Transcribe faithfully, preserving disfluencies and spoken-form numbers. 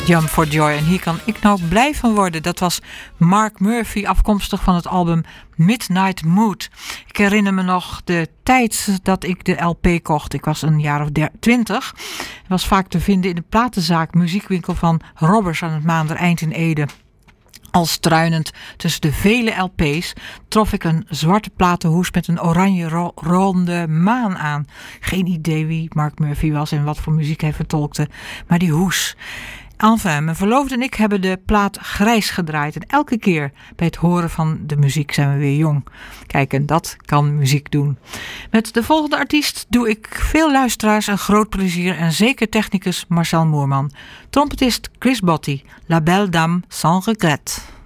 Jump for Joy. En hier kan ik nou blij van worden. Dat was Mark Murphy, afkomstig van het album Midnight Mood. Ik herinner me nog de tijd dat ik de L P kocht. Ik was een jaar of twintig. Het was vaak te vinden in de platenzaak muziekwinkel van Robbers aan het Maandereind in Ede. Al struinend tussen de vele L P's trof ik een zwarte platenhoes met een oranje ro- ronde maan aan. Geen idee wie Mark Murphy was en wat voor muziek hij vertolkte, maar die hoes. Enfin, mijn verloofde en ik hebben de plaat grijs gedraaid. En elke keer bij het horen van de muziek zijn we weer jong. Kijk, en dat kan muziek doen. Met de volgende artiest doe ik veel luisteraars een groot plezier. En zeker technicus Marcel Moerman. Trompetist Chris Botti. La Belle Dame sans regret.